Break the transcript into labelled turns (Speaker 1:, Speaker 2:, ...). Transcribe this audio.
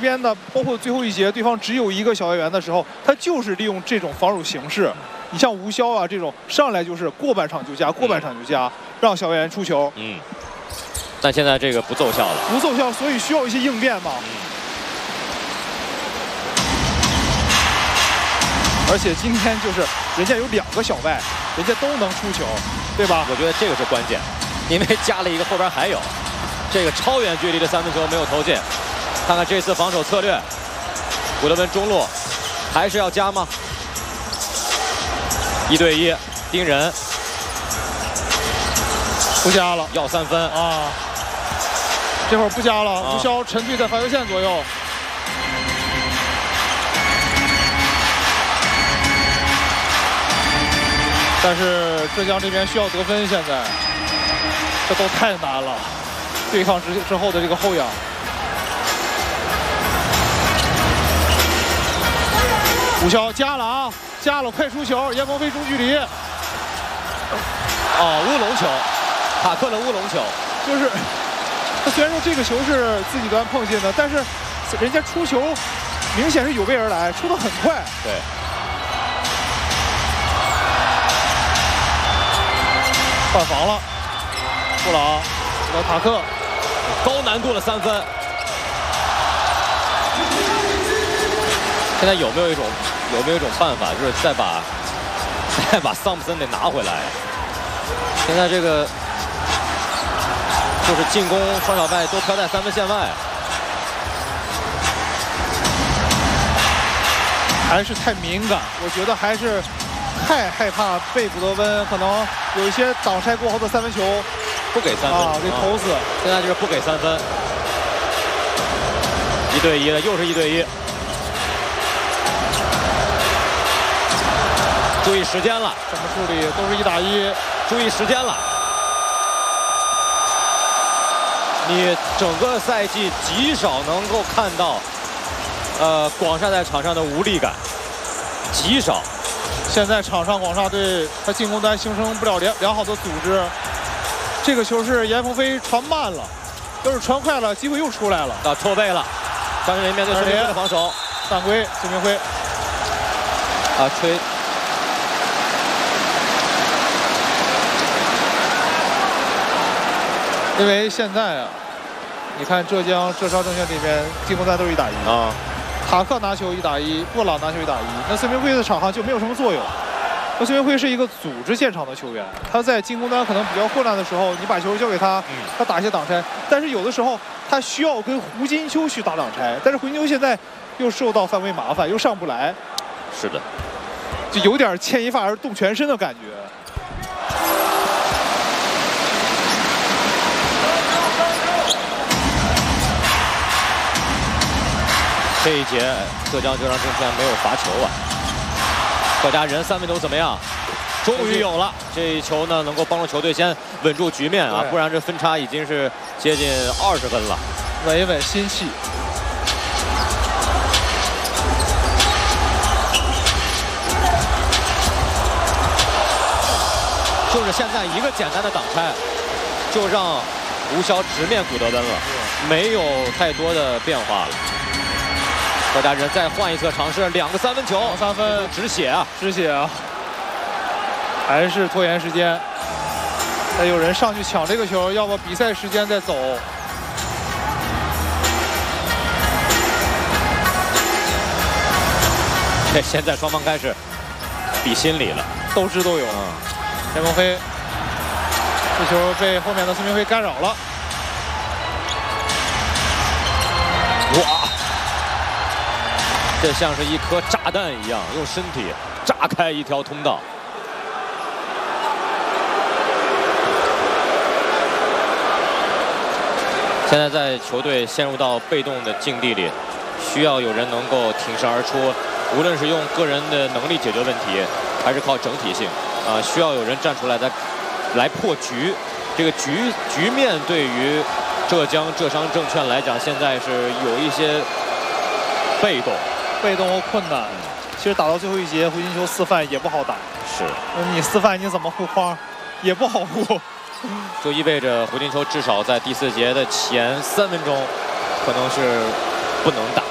Speaker 1: 边呢，包括最后一节对方只有一个小外援的时候，他就是利用这种防守形式。你像吴骁啊这种上来就是过半场就加，过半场就加，让小外援出球。
Speaker 2: 但现在这个不奏效了，
Speaker 1: 不奏效，所以需要一些应变嘛。而且今天就是人家有2个小外，人家都能出球，对吧？
Speaker 2: 我觉得这个是关键，因为加了一个后边还有这个超远距离的3分球没有投进。看看这次防守策略，古德温中路还是要加吗？1对1，盯人，
Speaker 1: 不加了，
Speaker 2: 要3分
Speaker 1: 啊！这会儿不加了，吴骁沉醉在罚球线左右。但是浙江这边需要得分，现在这都太难了，对抗之后的这个后仰。吴骁加了啊，加了，快出球！严鹏飞中距离。
Speaker 2: 乌龙球，塔克的乌龙球，
Speaker 1: 就是他虽然说这个球是自己端碰进的，但是人家出球明显是有备而来，出得很快。
Speaker 2: 对。
Speaker 1: 换防了，布朗和塔克，
Speaker 2: 高难度的3分。现在有没有一种办法，就是再把桑普森得拿回来？现在这个就是进攻双小外都飘在3分线外，
Speaker 1: 还是太敏感，我觉得还是太害怕被古德温可能有一些挡拆过后的3分球
Speaker 2: 不给3分
Speaker 1: 啊，给投死。
Speaker 2: 现在就是不给3分，1对1的，又是1对1。注意时间了，
Speaker 1: 怎么处理都是1打1，
Speaker 2: 注意时间了。你整个赛季极少能够看到，广厦在场上的无力感，极少。
Speaker 1: 现在场上广厦队他进攻端形成不了良好的组织。这个球是严鹏飞传慢了，要是传快了，机会又出来了。
Speaker 2: 啊，错位了，张镇麟面对孙铭徽的防守，
Speaker 1: 犯规，孙铭徽。
Speaker 2: 啊，吹。
Speaker 1: 因为现在啊，你看浙商证券这边进攻端都是1打1啊，塔克拿球1打1，布朗拿球1打1，那孙铭徽的场上就没有什么作用。那孙铭徽是一个组织现场的球员，他在进攻端可能比较混乱的时候，你把球交给他，他打一些挡拆，但是有的时候他需要跟胡金秋去打挡拆，但是胡金秋现在又受到犯规麻烦，又上不来。
Speaker 2: 是的，
Speaker 1: 就有点牵一发而动全身的感觉。
Speaker 2: 这一节浙江证券没有罚球啊，赵家人3分球怎么样？终于有了，这一球呢能够帮助球队先稳住局面啊，不然这分差已经是接近20分了。
Speaker 1: 稳一稳心气。
Speaker 2: 就是现在一个简单的挡拆，就让吴骁直面古德温了，没有太多的变化了。赵家人再换一侧尝试2个3分球，3分止血啊，
Speaker 1: 止血啊，还是拖延时间。再有人上去抢这个球，要不比赛时间再走。
Speaker 2: 现在双方开始比心理了，
Speaker 1: 斗智斗勇。严鹏飞，这球被后面的孙铭徽干扰了。
Speaker 2: 哇！这像是一颗炸弹一样，用身体炸开一条通道。现在在球队陷入到被动的境地里，需要有人能够挺身而出，无论是用个人的能力解决问题，还是靠整体性。需要有人站出来来破局。这个局面对于浙商证券来讲，现在是有一些被动
Speaker 1: 和困难。其实打到最后一节，胡金秋4犯也不好打。
Speaker 2: 是，
Speaker 1: 你4犯你怎么护框，也不好护。
Speaker 2: 就意味着胡金秋至少在第4节的前3分钟，可能是不能打。